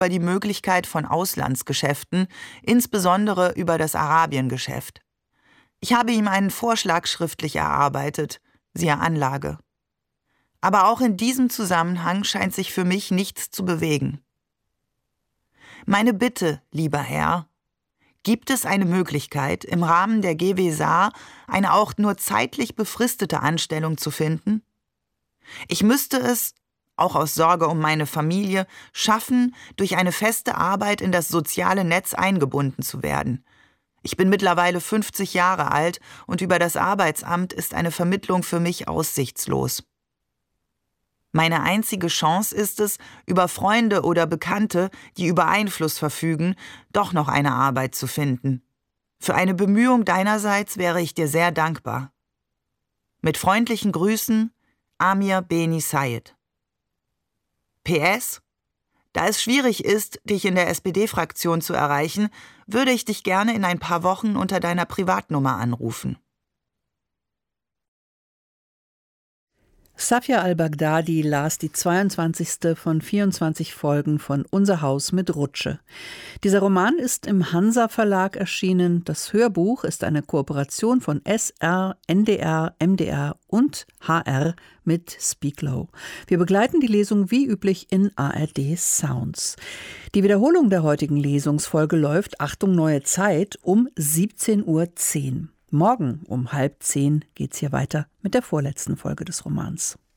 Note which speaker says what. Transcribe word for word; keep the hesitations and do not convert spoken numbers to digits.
Speaker 1: über die Möglichkeit von Auslandsgeschäften, insbesondere über das Arabiengeschäft. Ich habe ihm einen Vorschlag schriftlich erarbeitet, siehe Anlage. Aber auch in diesem Zusammenhang scheint sich für mich nichts zu bewegen. Meine Bitte, lieber Herr, gibt es eine Möglichkeit, im Rahmen der G W S A eine auch nur zeitlich befristete Anstellung zu finden? Ich müsste es, auch aus Sorge um meine Familie, schaffen, durch eine feste Arbeit in das soziale Netz eingebunden zu werden. Ich bin mittlerweile fünfzig Jahre alt und über das Arbeitsamt ist eine Vermittlung für mich aussichtslos. Meine einzige Chance ist es, über Freunde oder Bekannte, die über Einfluss verfügen, doch noch eine Arbeit zu finden. Für eine Bemühung deinerseits wäre ich dir sehr dankbar. Mit freundlichen Grüßen, Amir Beni Sayed. P S. Da es schwierig ist, dich in der S P D-Fraktion zu erreichen, würde ich dich gerne in ein paar Wochen unter deiner Privatnummer anrufen.
Speaker 2: Safia al-Baghdadi las die zweiundzwanzigste von vierundzwanzig Folgen von Unser Haus mit Rutsche. Dieser Roman ist im Hansa Verlag erschienen. Das Hörbuch ist eine Kooperation von S R, N D R, M D R und H R mit Speaklow. Wir begleiten die Lesung wie üblich in A R D Sounds. Die Wiederholung der heutigen Lesungsfolge läuft, Achtung, neue Zeit, um siebzehn Uhr zehn. Morgen um halb zehn geht's hier weiter mit der vorletzten Folge des Romans.